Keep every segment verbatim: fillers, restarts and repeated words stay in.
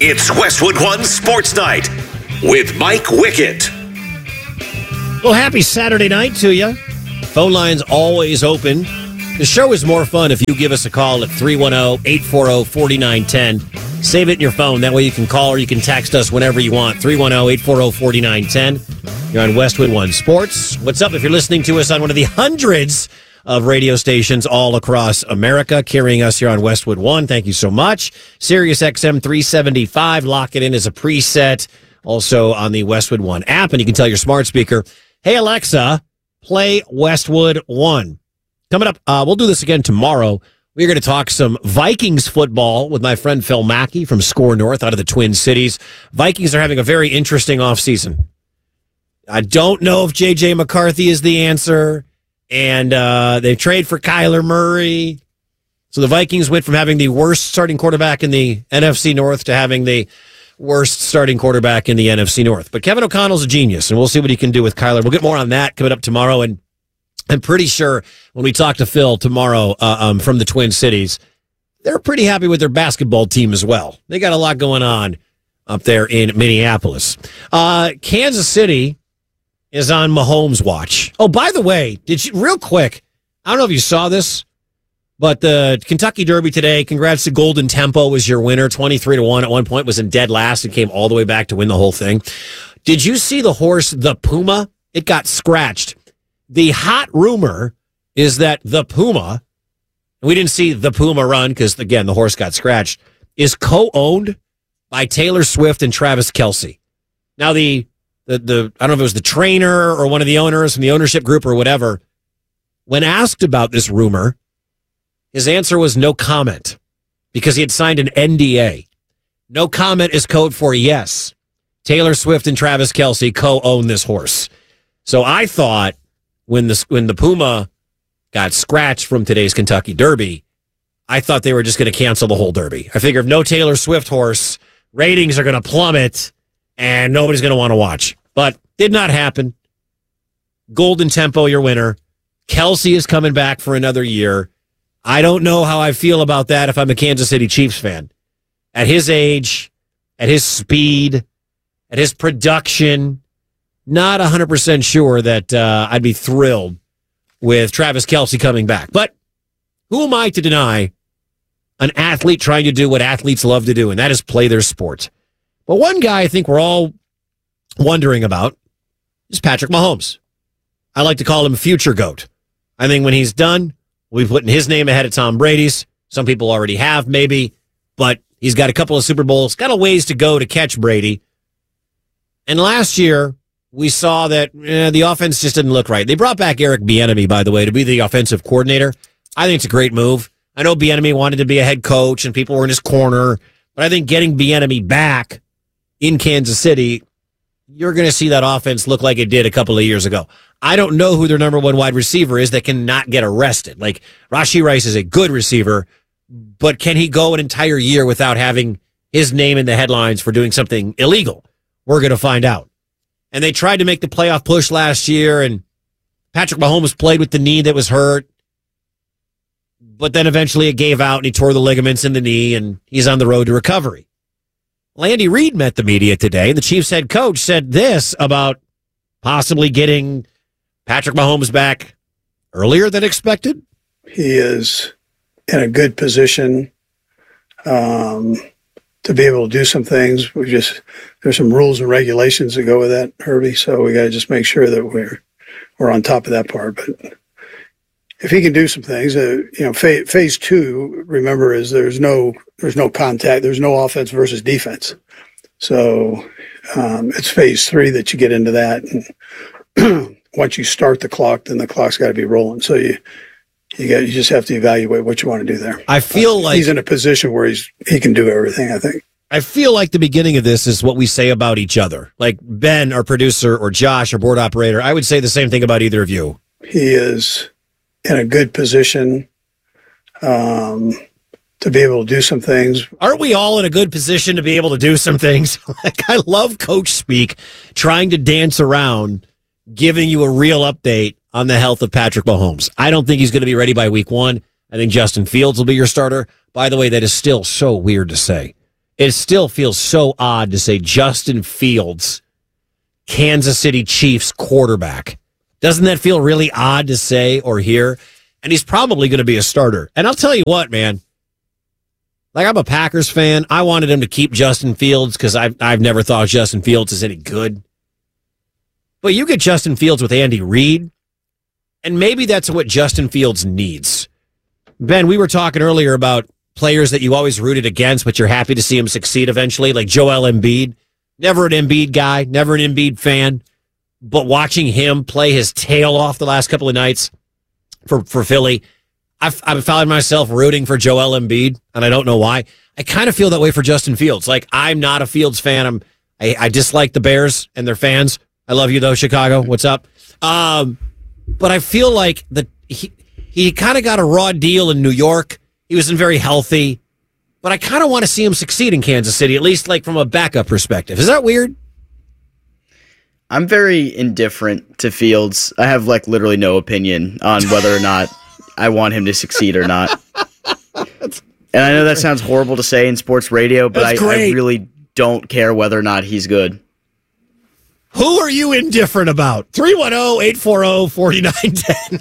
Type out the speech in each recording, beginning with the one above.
It's Westwood One Sports Night with Mike Wickett. Well, happy Saturday night to you. Phone line's always open. The show is more fun if you give us a call at three one zero, eight four zero, four nine one zero. Save it in your phone. That way you can call or you can text us whenever you want. three one zero, eight four zero, four nine one zero. You're on Westwood One Sports. What's up if you're listening to us on one of the hundreds of radio stations all across America, carrying us here on Westwood One? Thank you so much. Sirius X M three seventy-five. Lock it in as a preset. Also on the Westwood One app. And you can tell your smart speaker, hey, Alexa, play Westwood One. Coming up, uh, we'll do this again tomorrow. We're going to talk some Vikings football with my friend Phil Mackey from Score North out of the Twin Cities. Vikings are having a very interesting offseason. I don't know if J J McCarthy is the answer, and uh, they trade for Kyler Murray. So the Vikings went from having the worst starting quarterback in the N F C North to having the worst starting quarterback in the N F C North. But Kevin O'Connell's a genius, and we'll see what he can do with Kyler. We'll get more on that coming up tomorrow, and I'm pretty sure when we talk to Phil tomorrow uh, um, from the Twin Cities, they're pretty happy with their basketball team as well. They got a lot going on up there in Minneapolis. Uh, Kansas City is on Mahomes' watch. Oh, by the way, did you, real quick, I don't know if you saw this, but the Kentucky Derby today, congrats to Golden Tempo was your winner, twenty-three to one at one point, was in dead last and came all the way back to win the whole thing. Did you see the horse, the Puma? It got scratched. The hot rumor is that the Puma, we didn't see the Puma run because, again, the horse got scratched, is co-owned by Taylor Swift and Travis Kelce. Now, the, the, the I don't know if it was the trainer or one of the owners from the ownership group or whatever, when asked about this rumor, his answer was no comment because he had signed an N D A. No comment is code for yes. Taylor Swift and Travis Kelce co-own this horse. So I thought, When the when the Puma got scratched from today's Kentucky Derby, I thought they were just going to cancel the whole Derby. I figured if no Taylor Swift horse, ratings are going to plummet and nobody's going to want to watch. But did not happen. Golden Tempo, your winner. Kelce is coming back for another year. I don't know how I feel about that if I'm a Kansas City Chiefs fan. At his age, at his speed, at his production, not one hundred percent sure that uh, I'd be thrilled with Travis Kelce coming back. But who am I to deny an athlete trying to do what athletes love to do, and that is play their sport? But one guy I think we're all wondering about is Patrick Mahomes. I like to call him future GOAT. I think when he's done, we'll be putting his name ahead of Tom Brady's. Some people already have, maybe, but he's got a couple of Super Bowls, got a ways to go to catch Brady. And last year, we saw that eh, the offense just didn't look right. They brought back Eric Bieniemy, by the way, to be the offensive coordinator. I think it's a great move. I know Bieniemy wanted to be a head coach and people were in his corner, but I think getting Bieniemy back in Kansas City, you're going to see that offense look like it did a couple of years ago. I don't know who their number one wide receiver is that can not get arrested. Like, Rashee Rice is a good receiver, but can he go an entire year without having his name in the headlines for doing something illegal? We're going to find out. And they tried to make the playoff push last year, and Patrick Mahomes played with the knee that was hurt. But then eventually it gave out, and he tore the ligaments in the knee, and he's on the road to recovery. Well, Andy Reid met the media today, and the Chiefs head coach said this about possibly getting Patrick Mahomes back earlier than expected. He is in a good position um, to be able to do some things. We just there's some rules and regulations that go with that, Herbie. So we got to just make sure that we're we're on top of that part. But if he can do some things, uh, you know, phase, phase two, remember, is there's no there's no contact, there's no offense versus defense. So um, it's phase three that you get into that, and once you start the clock, then the clock's got to be rolling. So you you got you just have to evaluate what you want to do there. I feel uh, like he's in a position where he's he can do everything, I think. I feel like the beginning of this is what we say about each other. Like Ben, our producer, or Josh, our board operator, I would say the same thing about either of you. He is in a good position um, to be able to do some things. Aren't we all in a good position to be able to do some things? Like, I love coach speak, trying to dance around, giving you a real update on the health of Patrick Mahomes. I don't think he's going to be ready by week one. I think Justin Fields will be your starter. By the way, that is still so weird to say. it still feels so odd to say Justin Fields, Kansas City Chiefs quarterback. Doesn't that feel really odd to say or hear? And he's probably going to be a starter. And I'll tell you what, man. Like, I'm a Packers fan. I wanted him to keep Justin Fields because I've, I've never thought Justin Fields is any good. But you get Justin Fields with Andy Reid, and maybe that's what Justin Fields needs. Ben, we were talking earlier about players that you always rooted against, but you're happy to see him succeed eventually, like Joel Embiid. Never an Embiid guy, never an Embiid fan, but watching him play his tail off the last couple of nights for, for Philly, I've, I've found myself rooting for Joel Embiid, and I don't know why. I kind of feel that way for Justin Fields. Like, I'm not a Fields fan. I'm, I, I dislike the Bears and their fans. I love you, though, Chicago. What's up? Um, but I feel like the he, he kind of got a raw deal in New York. He wasn't very healthy. But I kind of want to see him succeed in Kansas City, at least like from a backup perspective. Is that weird? I'm very indifferent to Fields. I have like literally no opinion on whether or not I want him to succeed or not. And I know that sounds horrible to say in sports radio, but I, I really don't care whether or not he's good. Who are you indifferent about? three one zero, eight four zero, four nine one zero.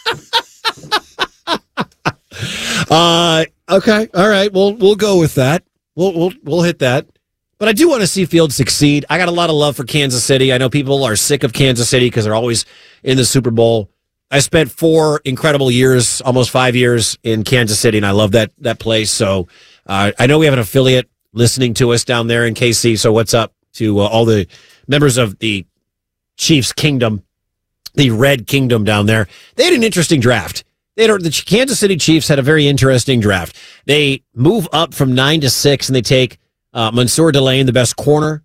uh, okay. All right. We'll, we'll go with that. We'll, we'll, we'll hit that. But I do want to see Fields succeed. I got a lot of love for Kansas City. I know people are sick of Kansas City because they're always in the Super Bowl. I spent four incredible years, almost five years in Kansas City, and I love that that place. So uh, I know we have an affiliate listening to us down there in K C. So what's up to uh, all the members of the Chiefs Kingdom, the Red Kingdom down there? They had an interesting draft. They had, the Kansas City Chiefs had a very interesting draft. They move up from nine to six, and they take Uh, Mansour Delane, the best corner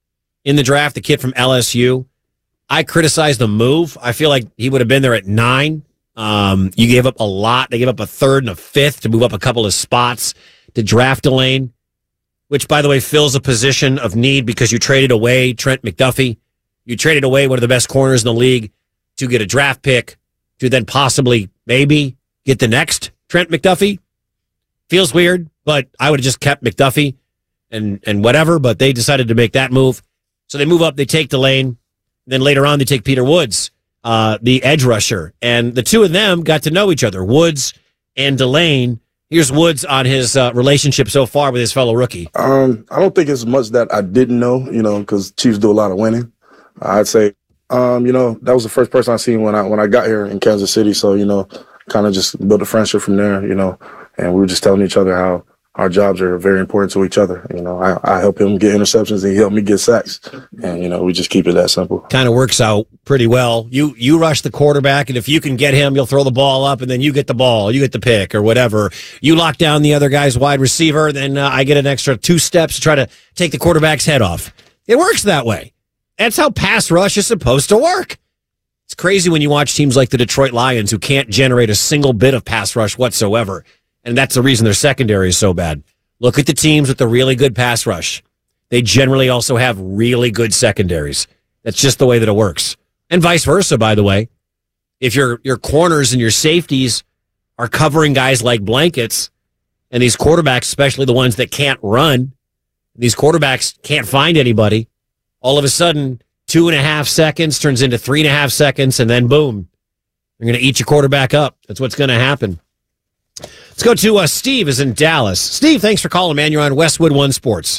in the draft, the kid from L S U. I criticized the move. I feel like he would have been there at nine. Um, you gave up a lot. They gave up a third and a fifth to move up a couple of spots to draft Delane, which, by the way, fills a position of need because you traded away Trent McDuffie. You traded away one of the best corners in the league to get a draft pick to then possibly, maybe, get the next Trent McDuffie. Feels weird, but I would have just kept McDuffie. And and whatever, but they decided to make that move. So they move up, they take Delane. Then later on, they take Peter Woods, uh, the edge rusher. And the two of them got to know each other, Woods and Delane. Here's Woods on his uh, relationship so far with his fellow rookie. Um, I don't think it's much that I didn't know, you know, because Chiefs do a lot of winning. I'd say, um, you know, that was the first person I seen when I when I got here in Kansas City. So, you know, kind of just built a friendship from there, you know, and we were just telling each other how our jobs are very important to each other. You know, I, I help him get interceptions and he helped me get sacks. And, you know, we just keep it that simple. Kind of works out pretty well. You you rush the quarterback, and if you can get him, you'll throw the ball up, and then you get the ball, you get the pick or whatever. You lock down the other guy's wide receiver, then uh, I get an extra two steps to try to take the quarterback's head off. It works that way. That's how pass rush is supposed to work. It's crazy when you watch teams like the Detroit Lions who can't generate a single bit of pass rush whatsoever. And that's the reason their secondary is so bad. Look at the teams with the really good pass rush. They generally also have really good secondaries. That's just the way that it works. And vice versa, by the way. If your your corners and your safeties are covering guys like blankets, and these quarterbacks, especially the ones that can't run, these quarterbacks can't find anybody, all of a sudden, two and a half seconds turns into three and a half seconds, and then boom, you're going to eat your quarterback up. That's what's going to happen. Let's go to uh, Steve is in Dallas. Steve, thanks for calling, man. You're on Westwood One Sports.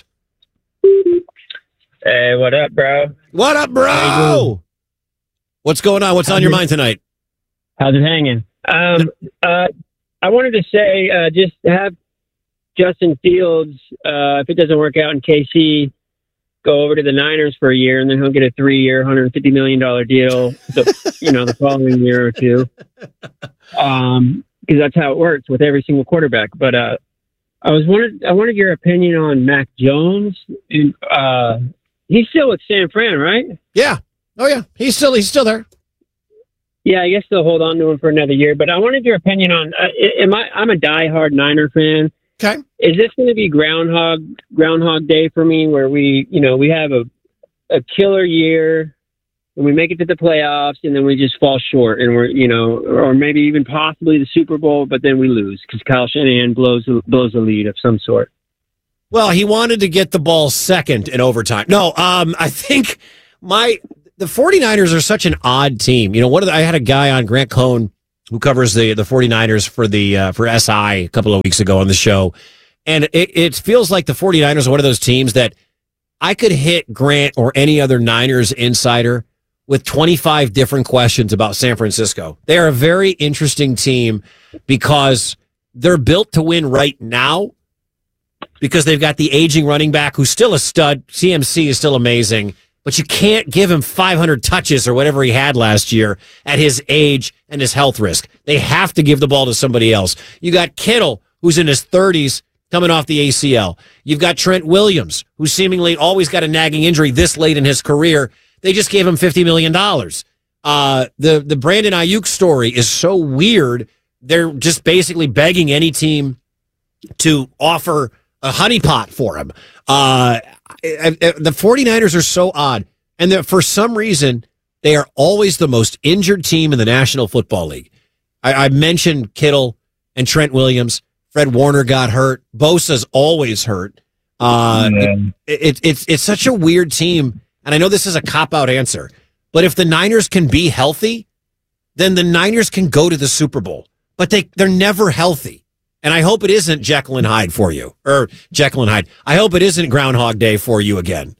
Hey, what up, bro? What up, bro? What's going on? What's How's on your it, mind tonight? How's it hanging? Um, uh, I wanted to say, uh, just have Justin Fields, uh, if it doesn't work out in K C, go over to the Niners for a year, and then he'll get a three-year, one hundred fifty million dollars deal, the, you know, the following year or two. Um, because that's how it works with every single quarterback. But uh, I was wanted I wanted your opinion on Mac Jones. And, uh, he's still with San Fran, right? Yeah. Oh yeah. He's still he's still there. Yeah, I guess they'll hold on to him for another year. But I wanted your opinion on. Uh, am I? I'm a diehard Niner fan. Okay. Is this going to be Groundhog Groundhog Day for me, where we, you know, we have a a killer year, and we make it to the playoffs, and then we just fall short, and we're, you know, or maybe even possibly the Super Bowl, but then we lose because Kyle Shanahan blows blows a lead of some sort. Well, he wanted to get the ball second in overtime. No, um, I think my the 49ers are such an odd team. You know, one of the, I had a guy on, Grant Cohn, who covers the, the 49ers for the uh, for S I a couple of weeks ago on the show. And it, it feels like the 49ers are one of those teams that I could hit Grant or any other Niners insider with twenty-five different questions about San Francisco. They are a very interesting team because they're built to win right now because they've got the aging running back who's still a stud. C M C is still amazing, but you can't give him five hundred touches or whatever he had last year at his age and his health risk. They have to give the ball to somebody else. You got Kittle, who's in his thirties, coming off the A C L. You've got Trent Williams, who seemingly always got a nagging injury this late in his career. They just gave him fifty million dollars. Uh, the, the Brandon Ayuk story is so weird. They're just basically begging any team to offer a honeypot for him. Uh, I, I, the 49ers are so odd. And for some reason, they are always the most injured team in the National Football League. I, I mentioned Kittle and Trent Williams. Fred Warner got hurt. Bosa's always hurt. Uh, it, it, it's it's such a weird team, and I know this is a cop-out answer, but if the Niners can be healthy, then the Niners can go to the Super Bowl. But they, they're never healthy. And I hope it isn't Jekyll and Hyde for you, or Jekyll and Hyde. I hope it isn't Groundhog Day for you again.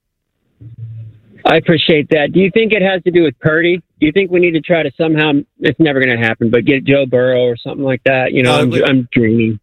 I appreciate that. Do you think it has to do with Purdy? Do you think we need to try to somehow, it's never going to happen, but get Joe Burrow or something like that? You know, uh, I'm, I'm dreaming.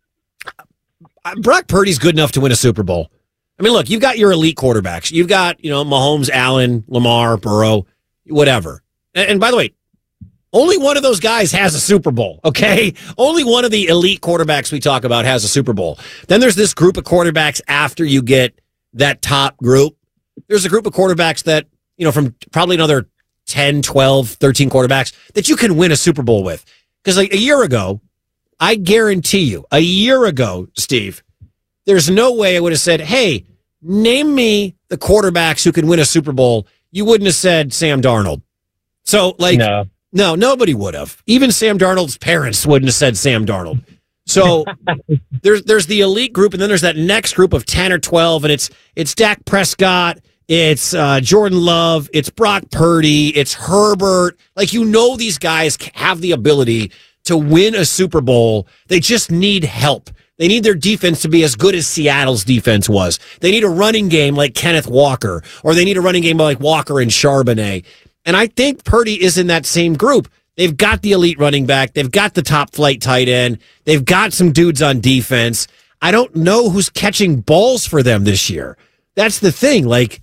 Brock Purdy's good enough to win a Super Bowl. I mean, look, you've got your elite quarterbacks. You've got, you know, Mahomes, Allen, Lamar, Burrow, whatever. And, and by the way, only one of those guys has a Super Bowl, okay? Only one of the elite quarterbacks we talk about has a Super Bowl. Then there's this group of quarterbacks after you get that top group. There's a group of quarterbacks that, you know, from probably another ten, twelve, thirteen quarterbacks that you can win a Super Bowl with. Because like a year ago, I guarantee you, a year ago, Steve, there's no way I would have said, hey, name me the quarterbacks who can win a Super Bowl. You wouldn't have said Sam Darnold. So, like, no, no nobody would have. Even Sam Darnold's parents wouldn't have said Sam Darnold. So there's there's the elite group, and then there's that next group of ten or twelve, and it's it's Dak Prescott, it's uh, Jordan Love, it's Brock Purdy, it's Herbert. Like, you know, these guys have the ability to win a Super Bowl. They just need help. They need their defense to be as good as Seattle's defense was. They need a running game like Kenneth Walker, or they need a running game like Walker and Charbonnet. And I think Purdy is in that same group. They've got the elite running back. They've got the top flight tight end. They've got some dudes on defense. I don't know who's catching balls for them this year. That's the thing. Like,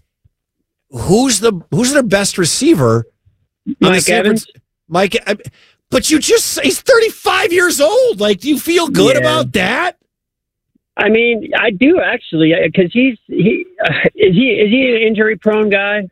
who's the who's their best receiver? Mike Evans. Mike, but you just he's thirty-five years old. Like, do you feel good yeah. about that? I mean, I do actually, because he's he uh, is he is he an injury prone guy?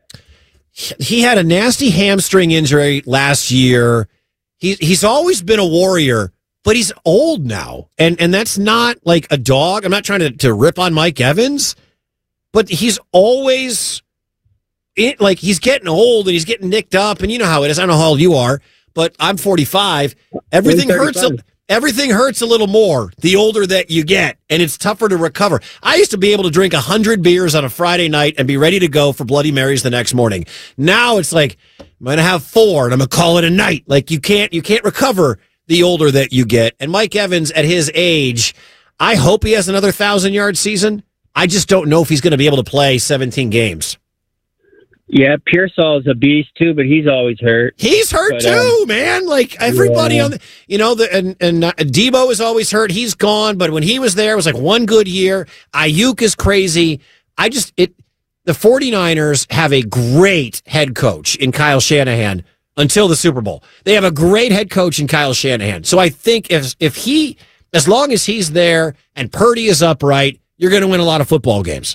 He had a nasty hamstring injury last year. He, he's always been a warrior, but he's old now. And and that's not like a dog. I'm not trying to, to rip on Mike Evans, but he's always, in, like, he's getting old and he's getting nicked up. And you know how it is. I don't know how old you are, but I'm forty-five. Everything hurts. A, everything hurts a little more the older that you get, and it's tougher to recover. I used to be able to drink one hundred beers on a Friday night and be ready to go for Bloody Marys the next morning. Now it's like, I'm going to have four and I'm going to call it a night. Like, you can't, you can't recover the older that you get. And Mike Evans, at his age, I hope he has another thousand-yard season. I just don't know if he's going to be able to play seventeen games. Yeah, Pearsall is a beast too, but he's always hurt. He's hurt but, too, um, man. Like, everybody yeah. on the, you know, the and and uh, Debo is always hurt. He's gone, but when he was there, it was like one good year. Ayuk is crazy. I just it. The 49ers have a great head coach in Kyle Shanahan until the Super Bowl. They have a great head coach in Kyle Shanahan. So I think if if he, as long as he's there and Purdy is upright, you're going to win a lot of football games.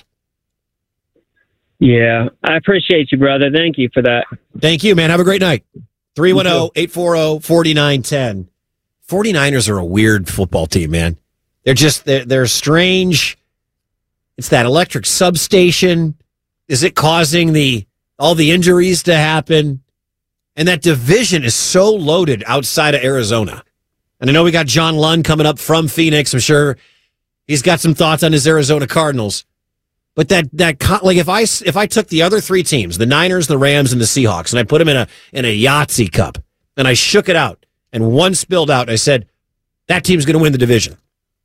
Yeah, I appreciate you, brother. Thank you for that. Thank you, man. Have a great night. three one zero, eight four zero, four nine one zero. 49ers are a weird football team, man. They're just, they're, they're strange. It's that electric substation. Is it causing the all the injuries to happen? And that division is so loaded outside of Arizona. And I know we got John Lund coming up from Phoenix. I'm sure He's got some thoughts on his Arizona Cardinals. But that that like if I if I took the other three teams, the Niners, the Rams, and the Seahawks, and I put them in a in a Yahtzee cup, and I shook it out, and one spilled out, and I said that team's going to win the division.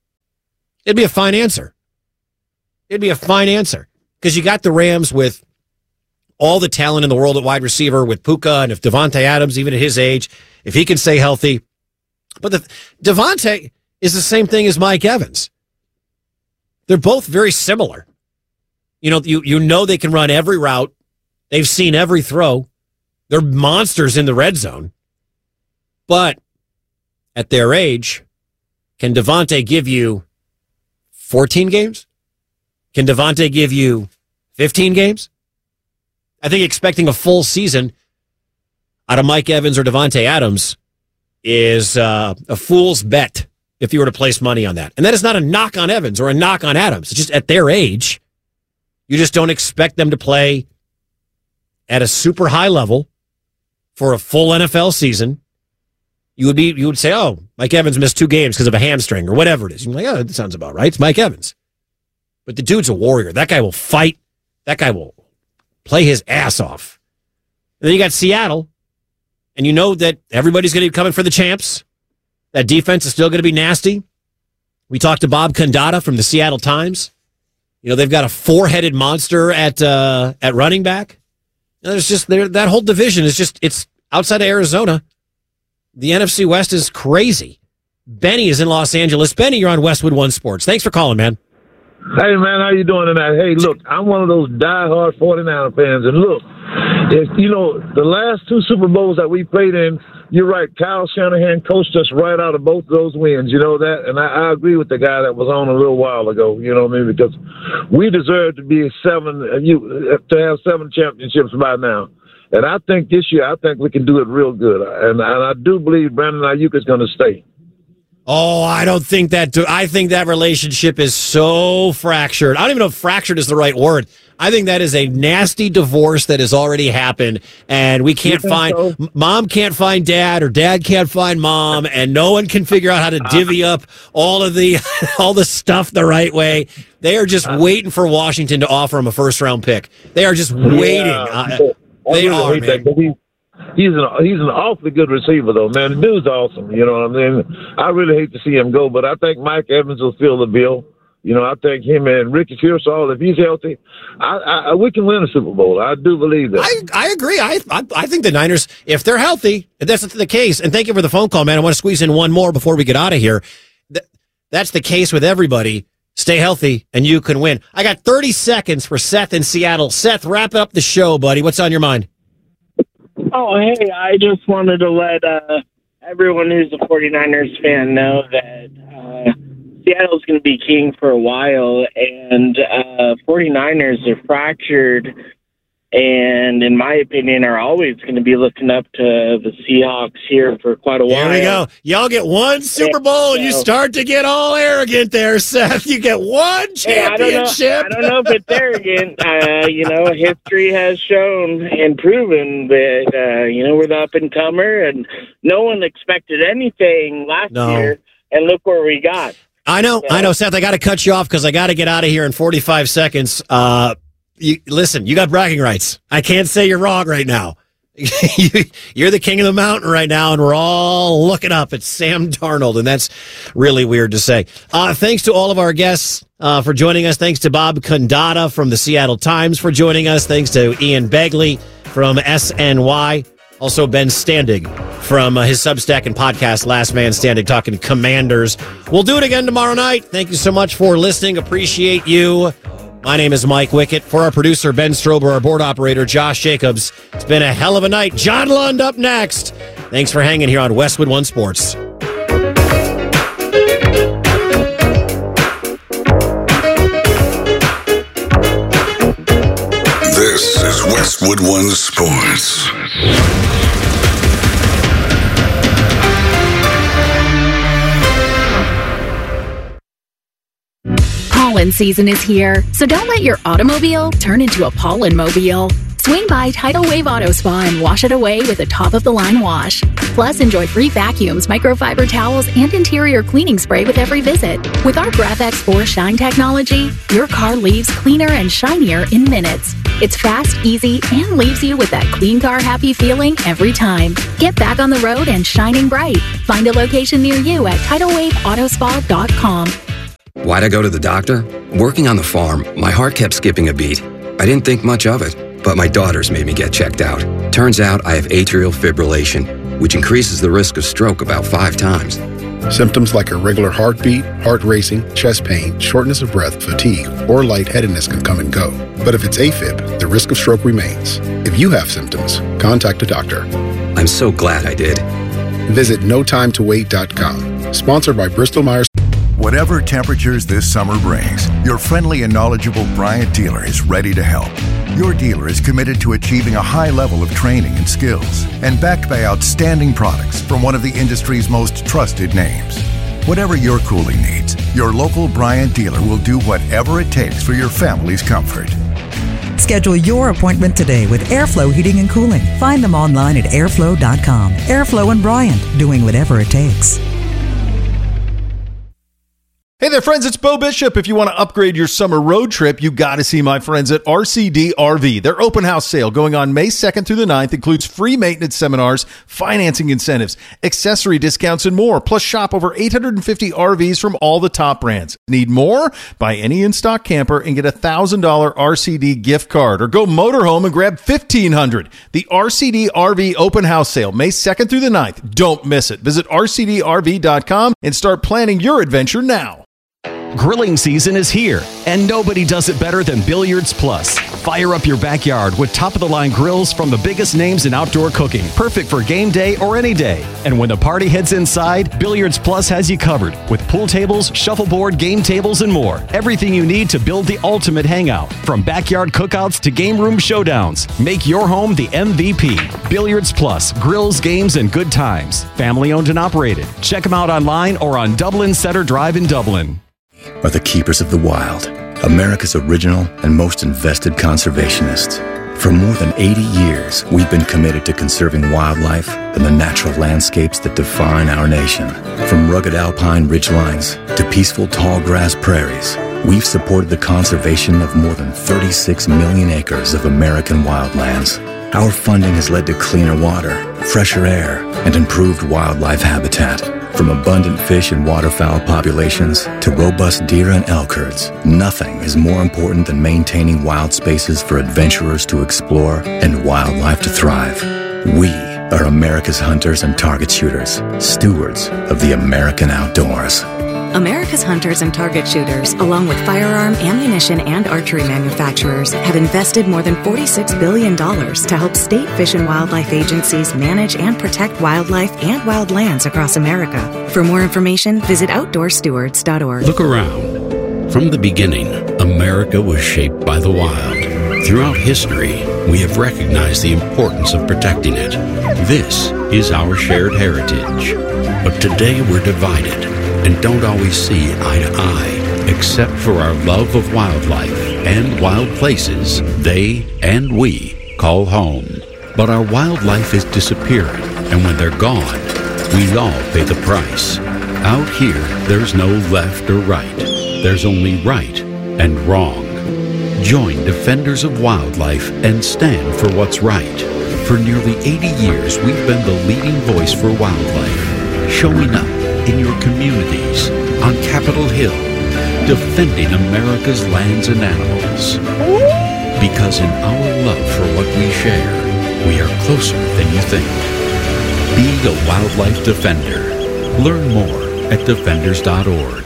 It'd be a fine answer. It'd be a fine answer because you got the Rams with all the talent in the world at wide receiver with Puka, and if Devontae Adams, even at his age, if he can stay healthy, but the Devontae is the same thing as Mike Evans. They're both very similar. You know, you, you know they can run every route. They've seen every throw. They're monsters in the red zone. But at their age, can Devontae give you fourteen games? Can Devontae give you fifteen games? I think expecting a full season out of Mike Evans or Devontae Adams is uh, a fool's bet if you were to place money on that. And that is not a knock on Evans or a knock on Adams. It's just at their age, you just don't expect them to play at a super high level for a full N F L season. You would be, you would say, oh, Mike Evans missed two games because of a hamstring or whatever it is. You're like, oh, that sounds about right. It's Mike Evans. But the dude's a warrior. That guy will fight. That guy will play his ass off. And then you got Seattle, and you know that everybody's going to be coming for the champs. That defense is still going to be nasty. We talked to Bob Condata from the Seattle Times. You know, they've got a four-headed monster at uh, at running back. There's just there that whole division is just it's outside of Arizona. The N F C West is crazy. Benny is in Los Angeles. Benny, you're on Westwood One Sports. Thanks for calling, man. Hey, man, how you doing tonight? Hey, look, I'm one of those diehard forty-niner fans, and look, if you know the last two Super Bowls that we played in, you're right. Kyle Shanahan coached us right out of both of those wins. You know that, and I, I agree with the guy that was on a little while ago. You know what I mean? Because we deserve to be seven, you to have seven championships by now. And I think this year, I think we can do it real good. And, and I do believe Brandon Ayuk is going to stay. Oh, I don't think that. I think that relationship is so fractured. I don't even know if fractured is the right word. I think that is a nasty divorce that has already happened, and we can't find so? Mom can't find dad, or dad can't find mom, and no one can figure out how to divvy up all of the all the stuff the right way. They are just waiting for Washington to offer them a first round pick. They are just waiting. Yeah, uh, they really are, man. That, He's an he's an awfully good receiver, though, man. The dude's awesome. You know what I mean? I really hate to see him go, but I think Mike Evans will fill the bill. You know, I think him and Ricky Pearsall, if he's healthy, I, I, we can win a Super Bowl. I do believe that. I, I agree. I, I I think the Niners, if they're healthy, if that's the case, and thank you for the phone call, man. I want to squeeze in one more before we get out of here. Th- that's the case with everybody. Stay healthy, and you can win. I got thirty seconds for Seth in Seattle. Seth, wrap up the show, buddy. What's on your mind? Oh, hey, I just wanted to let uh, everyone who's a forty-niners fan know that uh, Seattle's going to be king for a while, and uh, forty-niners are fractured, and in my opinion, are always going to be looking up to the Seahawks here for quite a while. There we go. Y'all get one Super Bowl, and you start to get all arrogant there, Seth. You get one championship. Hey, I, don't know, I don't know if it's arrogant. Uh, you know, history has shown and proven that, uh, you know, we're the up-and-comer, and no one expected anything last no. year, and look where we got. I know, so, I know, Seth. I got to cut you off because I got to get out of here in forty-five seconds. Uh, you, listen, you got bragging rights. I can't say you're wrong right now. You're the king of the mountain right now, and we're all looking up at Sam Darnold, and that's really weird to say. Uh, thanks to all of our guests uh, for joining us. Thanks to Bob Condata from the Seattle Times for joining us. Thanks to Ian Begley from S N Y. Also, Ben Standig from uh, his Substack and podcast, Last Man Standing, talking Commanders. We'll do it again tomorrow night. Thank you so much for listening. Appreciate you. My name is Mike Wickett. For our producer, Ben Strober, our board operator, Josh Jacobs, it's been a hell of a night. John Lund up next. Thanks for hanging here on Westwood One Sports. This is Westwood One Sports. Pollen season is here, so don't let your automobile turn into a pollen mobile. Swing by Tidal Wave Auto Spa and wash it away with a top-of-the-line wash. Plus, enjoy free vacuums, microfiber towels, and interior cleaning spray with every visit. With our GraphX four Shine technology, your car leaves cleaner and shinier in minutes. It's fast, easy, and leaves you with that clean car happy feeling every time. Get back on the road and shining bright. Find a location near you at tidal wave auto spa dot com. Why'd I go to the doctor? Working on the farm, my heart kept skipping a beat. I didn't think much of it, but my daughters made me get checked out. Turns out I have atrial fibrillation, which increases the risk of stroke about five times. Symptoms like irregular heartbeat, heart racing, chest pain, shortness of breath, fatigue, or lightheadedness can come and go. But if it's AFib, the risk of stroke remains. If you have symptoms, contact a doctor. I'm so glad I did. Visit no time to wait dot com. Sponsored by Bristol Myers. Whatever temperatures this summer brings, your friendly and knowledgeable Bryant dealer is ready to help. Your dealer is committed to achieving a high level of training and skills, and backed by outstanding products from one of the industry's most trusted names. Whatever your cooling needs, your local Bryant dealer will do whatever it takes for your family's comfort. Schedule your appointment today with Airflow Heating and Cooling. Find them online at airflow dot com. Airflow and Bryant, doing whatever it takes. Hey there, friends, it's Bo Bishop. If you want to upgrade your summer road trip, you got to see my friends at R C D R V. Their open house sale going on May second through the ninth includes free maintenance seminars, financing incentives, accessory discounts, and more. Plus, shop over eight hundred fifty R Vs from all the top brands. Need more? Buy any in-stock camper and get a one thousand dollars R C D gift card. Or go motorhome and grab fifteen hundred dollars. The R C D R V open house sale, May second through the ninth. Don't miss it. Visit R C D R V dot com and start planning your adventure now. Grilling season is here, and nobody does it better than Billiards Plus. Fire up your backyard with top-of-the-line grills from the biggest names in outdoor cooking, perfect for game day or any day. And when the party heads inside, Billiards Plus has you covered with pool tables, shuffleboard, game tables, and more. Everything you need to build the ultimate hangout, from backyard cookouts to game room showdowns. Make your home the M V P. Billiards Plus, grills, games, and good times. Family owned and operated. Check them out online or on Dublin Center Drive in Dublin. Are the keepers of the wild, America's original and most invested conservationists. For more than eighty years, we've been committed to conserving wildlife and the natural landscapes that define our nation. From rugged alpine ridgelines to peaceful tall grass prairies, we've supported the conservation of more than thirty-six million acres of American wildlands. Our funding has led to cleaner water, fresher air, and improved wildlife habitat. From abundant fish and waterfowl populations to robust deer and elk herds, nothing is more important than maintaining wild spaces for adventurers to explore and wildlife to thrive. We are America's hunters and target shooters, stewards of the American outdoors. America's hunters and target shooters, along with firearm, ammunition, and archery manufacturers, have invested more than forty-six billion dollars to help state fish and wildlife agencies manage and protect wildlife and wildlands across America. For more information, visit outdoor stewards dot org. Look around. From the beginning, America was shaped by the wild. Throughout history, we have recognized the importance of protecting it. This is our shared heritage. But today we're divided and don't always see eye to eye, except for our love of wildlife and wild places they and we call home. But our wildlife is disappearing, and when they're gone, we all pay the price. Out here, there's no left or right. There's only right and wrong. Join Defenders of Wildlife and stand for what's right. For nearly eighty years, we've been the leading voice for wildlife, showing up in your communities, on Capitol Hill, defending America's lands and animals. Because in our love for what we share, we are closer than you think. Be a wildlife defender. Learn more at defenders dot org.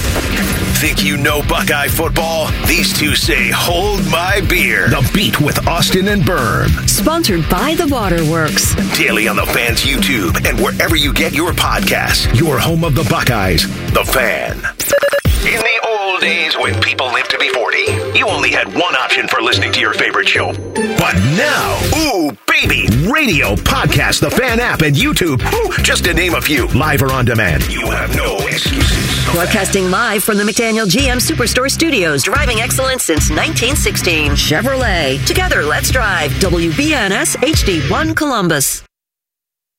Think you know Buckeye football? These two say, hold my beer. The Beat with Austin and Berm. Sponsored by The Waterworks. Daily on the Fan's YouTube and wherever you get your podcasts. Your home of the Buckeyes, The Fan. In the old days when people lived to be forty, you only had one option for listening to your favorite show. But now, ooh, baby, radio, podcast, The Fan app, and YouTube, ooh, just to name a few, live or on demand. You have no excuses. Broadcasting live from the McDaniel G M Superstore Studios. Driving excellence since nineteen sixteen. Chevrolet. Together, let's drive. W B N S H D one Columbus.